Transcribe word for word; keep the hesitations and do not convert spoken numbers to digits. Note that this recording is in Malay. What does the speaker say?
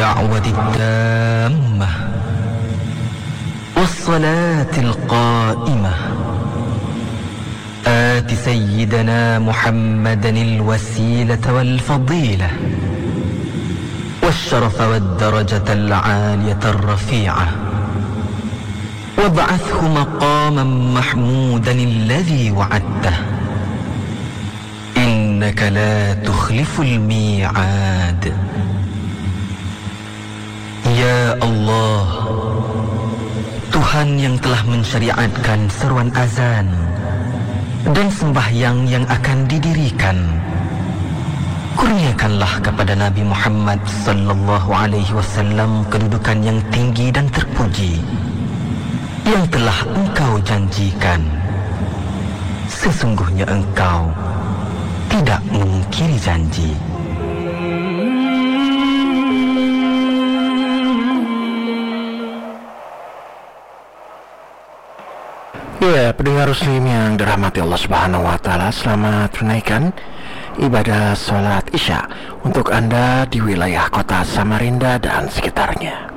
الدعوة التامة والصلاة القائمة آت سيدنا محمدا الوسيلة والفضيلة والشرف والدرجة العالية الرفيعة وابعثه مقاما محمودا الذي وعدته إنك لا تخلف الميعاد. Ya Allah, Tuhan yang telah mensyariatkan seruan azan dan sembahyang yang akan didirikan, kurniakanlah kepada Nabi Muhammad sallallahu alaihi wasallam kedudukan yang tinggi dan terpuji yang telah Engkau janjikan. Sesungguhnya Engkau tidak mengingkari janji. Ya, pendengar muslim yang dirahmati Allah Subhanahu wa taala, selamat tunaikan ibadah salat Isya untuk Anda di wilayah kota Samarinda dan sekitarnya.